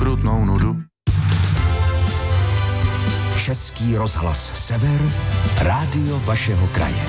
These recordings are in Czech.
ukrutnou nudu. Český rozhlas Sever, rádio vašeho kraje.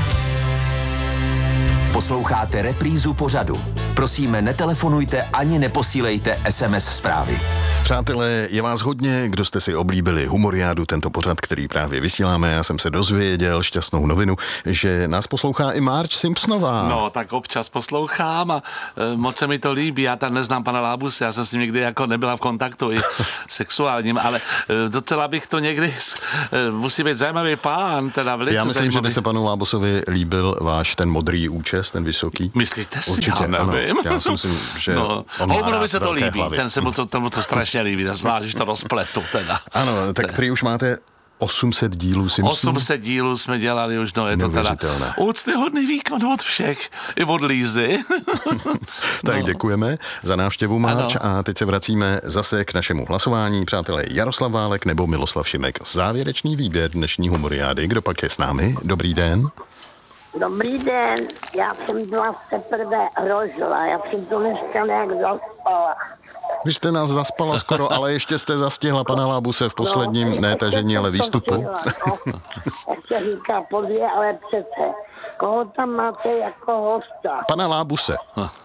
Posloucháte reprízu pořadu. Prosíme, netelefonujte ani neposílejte SMS zprávy. Přátelé, je vás hodně, kdo jste si oblíbili Humoriádu, tento pořad, který právě vysíláme. Já jsem se dozvěděl šťastnou novinu, že nás poslouchá i Marge Simpsonová. No, tak občas poslouchám a moc se mi to líbí. Já tam neznám pana Lábuse, já jsem s ním někdy jako nebyla v kontaktu i sexuálním, ale docela bych to někdy, musí být zajímavý pán, teda velice Já myslím, zajímavý. že by se panu Lábusovi líbil váš ten modrý účes, ten vysoký. Myslíte si? Určitě, Já nevím. Ano. Já si myslím, že on má Houbonovi rád se to velké líbí, hlavy. tomu to strašně líbí, zvlášť, když to rozpletu teda. Ano, tak prý už máte 800 dílů Simpsonů. 800 dílů jsme dělali už, no je to teda úctyhodný výkon od všech, i od Lízy. Tak děkujeme za návštěvu, Marge, a teď se vracíme zase k našemu hlasování. Přátelé, Jaroslav Válek nebo Miloslav Šimek. Závěrečný výběr dnešní Humoriády. Kdo pak je s námi? Dobrý den. Dobrý den, já jsem byla teprve rožla, já jsem to dneska nějak zaspala. Vy jste nás zaspala skoro, ale ještě jste zastihla pana Lábuse v posledním, ne tažení, ale výstupu. Jak se říká podvě, ale přece, koho tam máte jako hosta? Pana Lábuse.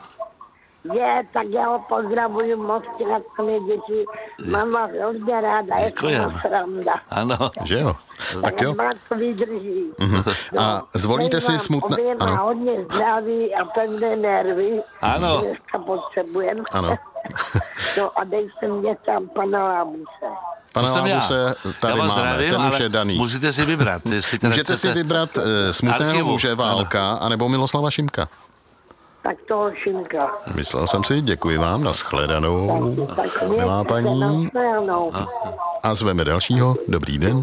Je, tak já ho pozdravuju moc, jak to mě děti. Mám vás hodně ráda, je to sranda. Ano. Že jo? Tak jo. Má to vydrží. A zvolíte si smutné... Ano. Hodně zdraví a pevné nervy. Ano. Dneska potřebujeme. Ano. No a dej se mě tam pana Lábuse. Pana Lábuse tady máme, zdravím, ten už je daný. Musíte si vybrat. Můžete si vybrat smutného muže Válka, anebo Miloslava Šimka. Tak toho Šimka. Myslel jsem si, děkuji vám, nashledanou, milá paní. A zveme dalšího, dobrý den.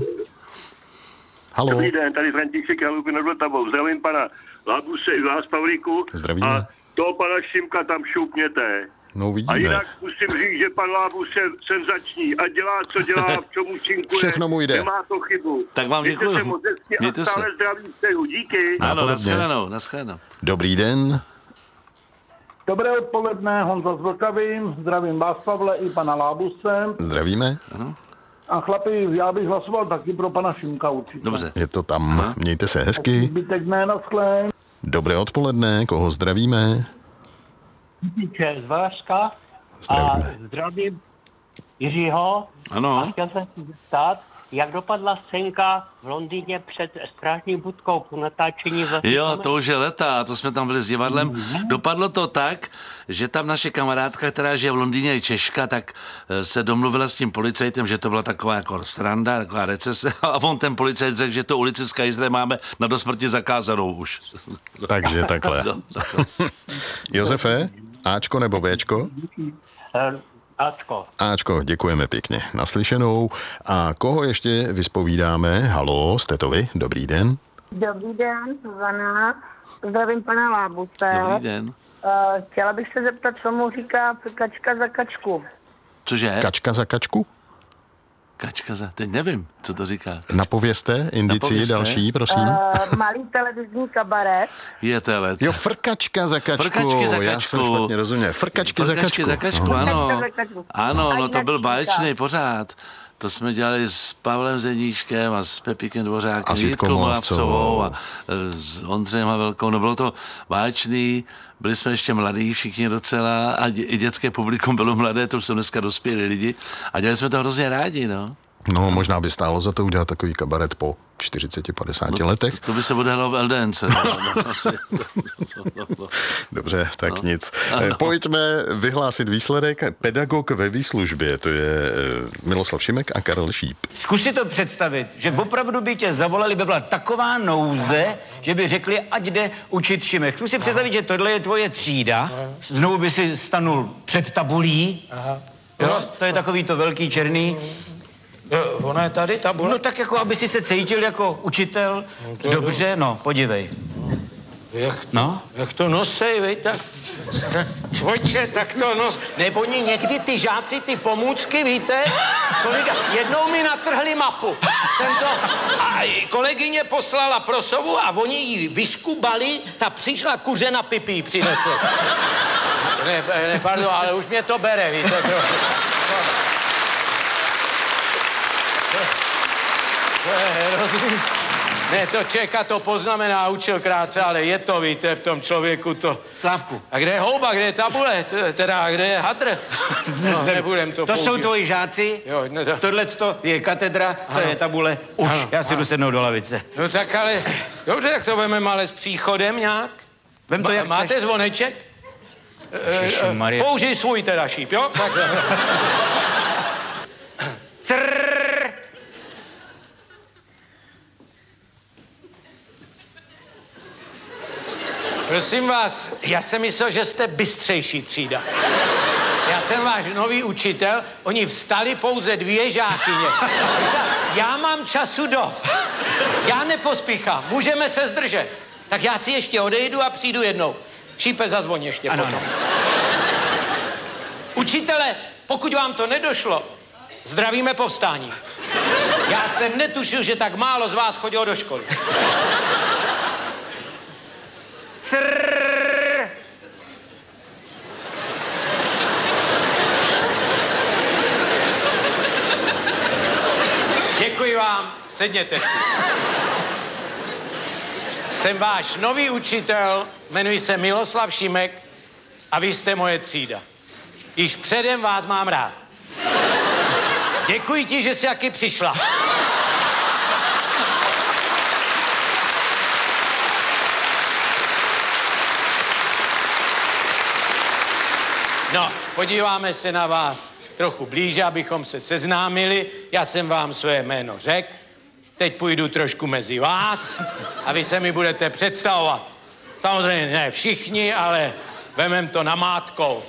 Haló. Dobrý den, tady František Halupy nad Vltavou. Zdravím pana Lábuse i vás, Pavlíku. Zdravíme. A toho pana Šimka tam šoupněte. No uvidíme. A jinak musím říct, že pan Lábus je senzační a dělá, co dělá, v čem účinkuje. Všechno mu jde. Nemá to chybu. Tak vám děkuji. Mějte se moc hezky a stále zdraví přeju. Díky. Ano, nashledanou. Dobrý den. Dobré odpoledne, Honza z Vltavy, zdravím vás, Pavle, i pana Lábuse. Zdravíme. Ano. A chlapi, já bych hlasoval taky pro pana Šimka určitě. Dobře. Je to tam, mějte se hezky. Zbytek ne, naschle. Dobré odpoledne, koho zdravíme? Z Valašska. Zdravíme. A zdravím Jiřího. Ano. A chtěl jsem se zeptat, jak dopadla scénka v Londýně před strážní budkou po natáčení Jo, to už je leta, to jsme tam byli s divadlem. Dopadlo to tak, že tam naše kamarádka, která žije v Londýně, je Češka, tak se domluvila s tím policajtem, že to byla taková jako sranda, taková recese, a on ten policajt řekl, že to ulici z Kajzle máme na dosmrti zakázanou už. Takže takhle. Josefe, Ačko nebo Bčko? Ačko. Ačko, děkujeme pěkně. Naslyšenou. A koho ještě vyspovídáme? Haló, jste to vy? Dobrý den. Dobrý den, Zuzana. Zdravím pana Lábuse. Dobrý den. Chtěla bych se zeptat, co mu říká kačka za kačku. Cože? Kačka za kačku? Kačka za... Teď nevím, co to říká. Napovězte, indici další, prosím. Malý televizní kabaret. Je telet. Jo, frkačka za kačku. Frkačky za kačku. Já jsem špatně rozuměl. Frkačky za kačku. Ano. Ano, no to byl báječný pořád. To jsme dělali s Pavlem Zeníškem a s Pepíkem Dvořákem, a Jitkou Molavcovou a s Ondřejem Havelkou. No bylo to báječný, byli jsme ještě mladí všichni docela a i dětské publikum bylo mladé, to už jsou dneska dospělí lidi a dělali jsme to hrozně rádi, no. No, možná by stálo za to udělat takový kabaret po 40-50 letech. To by se odehrálo v LDNC. Dobře, tak nic. Pojďme vyhlásit výsledek. Pedagog ve výslužbě, to je Miloslav Šimek a Karel Šíp. Zkus si to představit, že opravdu by tě zavolali, by byla taková nouze, že by řekli, ať jde učit Šimek. Zkus si představit, že tohle je tvoje třída, znovu by si stanul před tabulí, jo, to je takový to velký černý. Ona je tady, tabule? No tak jako, aby si se cítil jako učitel. No, dobře, no, podívej. Jak to nosej, vej, tak... Čvoče, tak to nos... Ne, oni někdy ty žáci, ty pomůcky, víte? Jednou mi natrhli mapu. A kolegyně poslala prosovu a oni ji vyškubali, ta přišla kuře na pipí přinesl. Ne, pardon, ale už mě to bere, víte? hrozný. Ne, to Čeka to poznamená, učil krátce, ale je to, víte, v tom člověku to... Slávku. A kde je houba, kde je tabule, teda kde je hadr? No, nebudem to použít. jsou tvoji žáci, Jo, ne, to... tohleto je katedra, to je tabule, uč, já si jdu sednout do lavice. No tak ale, dobře, tak to vememe ale s příchodem nějak. Vem to, jak máte chceš. zvoneček? Ježišmarja. Použij svůj teda šíp, jo? Tak. Crrrr. Prosím vás, já jsem myslel, že jste bystřejší třída. Já jsem váš nový učitel, oni vstali pouze 2 žákyně. Já mám času dost. Já nepospíchám, můžeme se zdržet. Tak já si ještě odejdu a přijdu jednou. Šípe, zazvoň ještě ano, potom. ano. Učitele, pokud vám to nedošlo, zdravíme povstání. Já jsem netušil, že tak málo z vás chodilo do školy. Crrrr. Děkuji vám, sedněte si. Jsem váš nový učitel, jmenuji se Miloslav Šimek a vy jste moje třída. Již předem vás mám rád. Děkuji ti, že jsi taky přišla. No, podíváme se na vás trochu blíže, abychom se seznámili. Já jsem vám své jméno řekl. Teď půjdu trošku mezi vás a vy se mi budete představovat. Samozřejmě ne všichni, ale vemem to namátkou.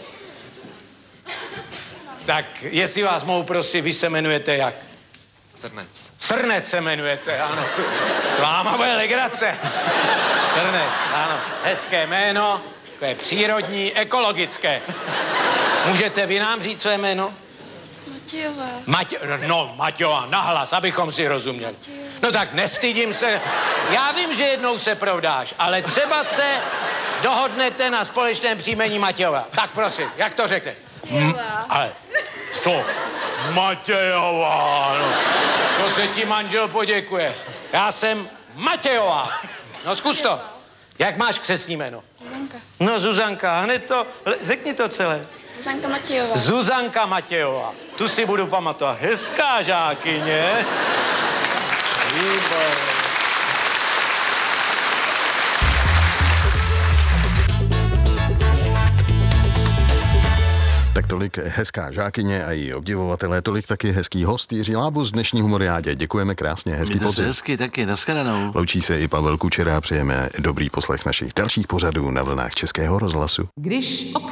Tak jestli vás mohu prosit, vy se jmenujete jak? Srnec. Srnec se jmenujete, ano. S váma bude legrace. Srnec, ano. Hezké jméno, takové přírodní, ekologické. Můžete vy nám říct své jméno? Matějová. Matějová, nahlas, abychom si rozuměli. No tak nestydím se. Já vím, že jednou se provdáš, ale třeba se dohodnete na společném příjmení Matějová. Tak prosím, jak to řekne? Ale co? Matějová, no. To se ti manžel poděkuje. Já jsem Matějová. No zkus to. Jak máš křestní jméno? Zuzanka. No Zuzanka, hned to, řekni to celé. Zuzanka Matějová. Zuzanka Matějová. Tu si budu pamatovat. Hezká žákyně. Výborně. Tak tolik hezká žákyně a její obdivovatelé, tolik taky hezký host Jiří Lábus z dnešní Humoriádě. Děkujeme krásně, hezký podzim. Hezky taky, nashledanou. Loučí se i Pavel Kučera, přejeme dobrý poslech našich dalších pořadů na vlnách Českého rozhlasu. Když